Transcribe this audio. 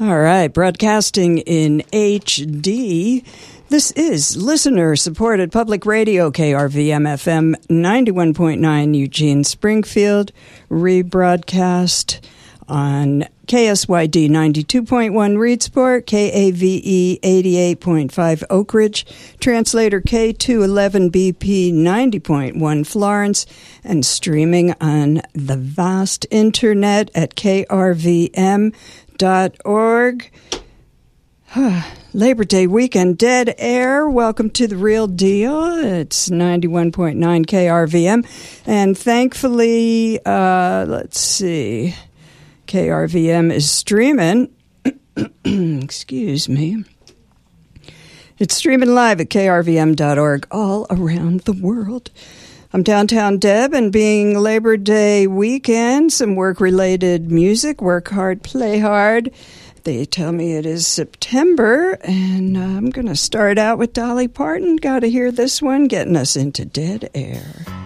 All right, broadcasting in HD. This is listener-supported public radio, KRVM-FM 91.9 Eugene, Springfield, rebroadcast on KSYD 92.1 Reedsport, KAVE 88.5 Oak Ridge, translator K211BP 90.1 Florence, and streaming on the vast internet at KRVM.org. Labor Day weekend, dead air. Welcome to The Real Deal. It's 91.9 KRVM. And thankfully, let's see, KRVM is streaming. Excuse me. It's streaming live at krvm.org all around the world. I'm Downtown Deb, and being Labor Day weekend, some work-related music, work hard, play hard. They tell me it is September, and I'm going to start out with Dolly Parton. Got to hear this one, getting us into dead air.